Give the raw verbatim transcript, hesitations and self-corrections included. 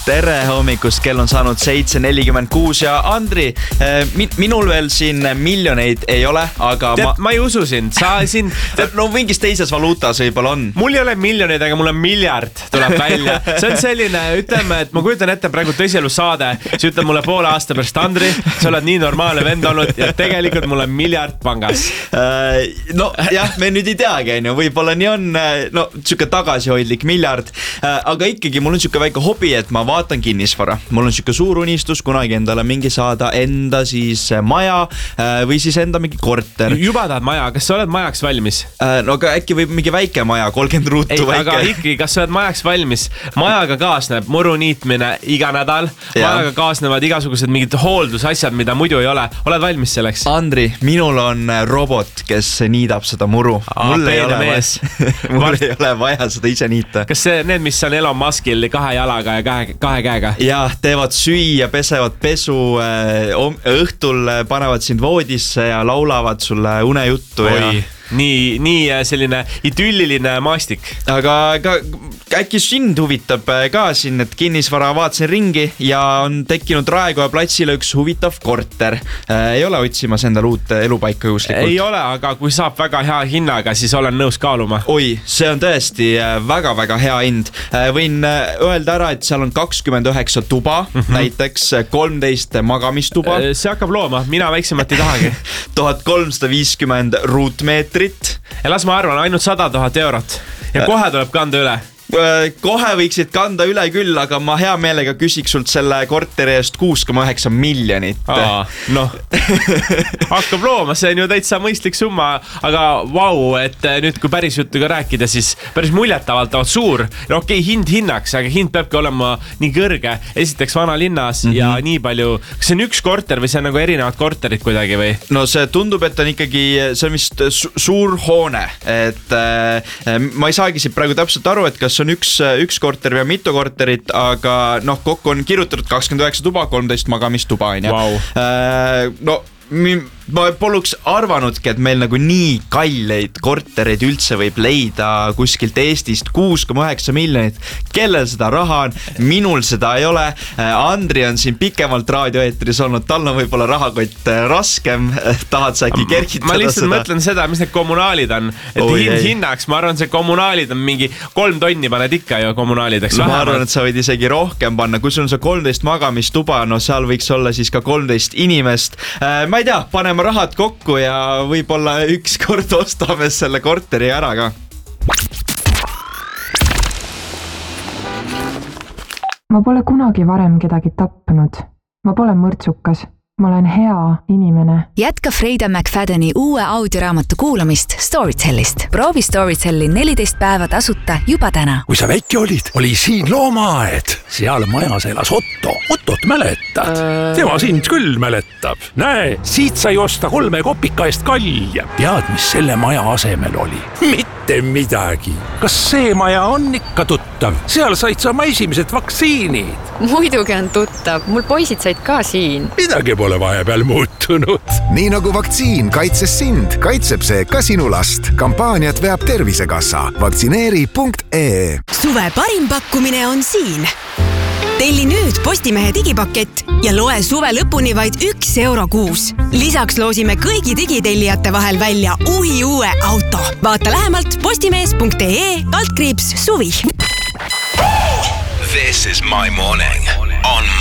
tere hommikust, kell on saanud seitse nelikümmend kuus ja Andri, min- minul veel siin miljoneid ei ole, aga Tead, ma... ma ei usu sind, sa siin... Tead, no mingis teises valuutas võib-olla on. Mul ei ole miljoneid, aga mul on miljard tuleb välja. See on selline, ütleme, et ma kujutan ette praegu tõsielus saade, sa ütled mulle poole aasta pärast, Andri, sa oled nii normaalne vend olnud ja tegelikult mul on miljard pangas. No jah, me nüüd ei teagi, võib-olla nii on, no siuke tagasihoidlik miljard, aga ikkagi mul on siuke väike hobi, et ma vaatan kinnisvara. Mul on siuke suur unistus kunagi endale mingi saada enda siis maja või siis enda mingi korter. Juba tahad maja, kas sa oled majaks valmis? No aga äkki võib mingi väike maja, kolmkümmend ruutu ei, väike. Aga ikkagi, kas sa oled majaks valmis? Majaga kaasneb muru niitmine iga nädal. Majaga kaasnevad igasugused mingid hooldusasjad, mida muidu ei ole. Oled valmis selleks? Andri, minul on robot, kes niidab seda muru. Aa, mul ei ole mees. vaja, mul ei ole vaja seda ise niita. Kas see, need, mis on Elon Muskil kahe jalaga ja kahe, kahe käega? Ja, teevad süüa, pesevad pesu, õhtul panevad sind voodisse ja laulavad sulle unejuttu. Oi. Ja... Nii, nii selline idülliline maastik. Aga ka, äkki sind huvitab ka siin, et kinnisvara vaatasin ringi ja on tekkinud Raekoja platsile üks huvitav korter. Ei ole otsimas endal uut elupaika juhuslikult? Ei ole, aga kui saab väga hea hinnaga, siis olen nõus kaaluma. Oi, see on tõesti väga-väga hea hind. Võin öelda ära, et seal on kakskümmend üheksa tuba, mm-hmm. näiteks kolmteist magamistuba. See hakkab looma, mina väiksemat ei tahagi. tuhat kolmsada viiskümmend ruutmeetrit. Ja las ma arvan, ainult sada tuhat eurot ja kohe tuleb kanda üle. Kohe võiksid kanda üle küll, aga ma hea meelega küsiks sult selle korteri eest kuus koma üheksa miljonit. Aa, noh, hakkab looma, see on ju täitsa mõistlik summa, aga vau, et nüüd kui päris juttuga rääkida, siis päris muljetavalt suur. No okei, hind hinnaks, aga hind peabki olema nii kõrge. Esiteks vana linnas mm-hmm. ja nii palju, kas see on üks korter või see on nagu erinevad korterid kuidagi või? No see tundub, et on ikkagi, see on vist su- suur hoone, et äh, ma ei saagi siit praegu täpselt aru, et kas on üks, üks korter või mitu korterit, aga noh, kokku on kirjutatud kakskümmend üheksa tuba, kolmteist magamistuba. Wow. Äh, no ma polluks arvanudki, et meil nagu nii kalleid kortereid üldse võib leida kuskilt Eestist kuus koma üheksa miljonit. Kellel seda raha on? Minul seda ei ole. Andri on siin pikemalt raadioeetris olnud, tal on võib-olla rahakott raskem. Tahad sa äkki kergitada ma lihtsalt seda? mõtlen seda, mis need kommunaalid on. Et Oi, hind ei. hinnaks, ma arvan, see kommunaalid on mingi kolm tonni paned ikka ju kommunaalideks. No, ma arvan, et sa võid isegi rohkem panna. Kui sul on see kolmteist magamistuba, no seal võiks olla siis ka kolmteist inimest. Ma ei tea, paneme rahad kokku ja võib-olla üks kord ostame selle korteri ära ka. Ma pole kunagi varem kedagi tapnud. Ma pole mõrtsukas. Ma olen hea inimene. Jätka Freida McFadeni uue audioraamatu kuulamist Storytellist. Proovi Storytelli neliteist päeva tasuta juba täna. Kui sa väike olid, oli siin loomaaed. Seal majas elas Otto. Ottot mäletad? Tema sind küll mäletab. Näe, siit sai osta kolme kopika eest kalja. Tead, mis selle maja asemel oli? Mitte midagi. Kas see maja on ikka tuttav? Seal said sa oma esimesed vaktsiinid. Muidugi on tuttav. Mul poisid said ka siin. Midagi pole vahepeal muutunud. Nii nagu vaktsiin kaitses sind, kaitseb see ka sinu last. Kampaaniat veab Tervisekassa. Vaktsineeri punkt ee. Suve parim pakkumine on siin. Telli nüüd Postimehe digipakett ja loe suve lõpuni vaid üks euro kuus. Lisaks loosime kõigi digitellijate vahel välja uhi uue auto. Vaata lähemalt postimees punkt ee altkriips suvi. This is my morning on